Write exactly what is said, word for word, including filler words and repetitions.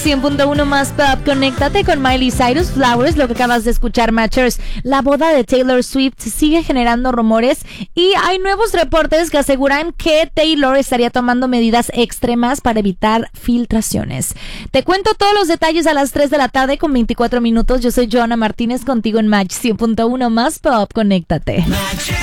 cien punto uno más pop, conéctate con Miley Cyrus, Flowers, lo que acabas de escuchar, Matchers. La boda de Taylor Swift sigue generando rumores y hay nuevos reportes que aseguran que Taylor estaría tomando medidas extremas para evitar filtraciones. Te cuento todos los detalles a las tres de la tarde con veinticuatro minutos. Yo soy Joana Martínez, contigo en Match cien punto uno más pop, conéctate.